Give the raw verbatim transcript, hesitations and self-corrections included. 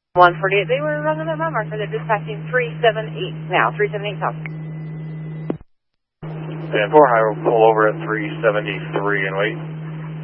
one forty-eight, they were running their mile marker. They're dispatching three seven eight now, three seven eight south. And four high will pull over at three seventy-three and wait.